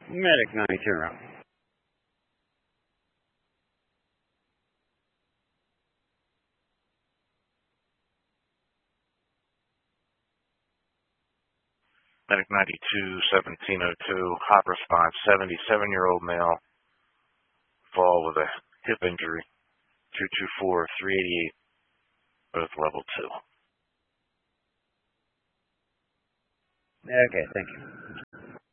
Medic 92 route. Medic 92, 1702, hot response, 77-year-old male, fall with a hip injury, 224, 388, both level 2. Okay, thank you.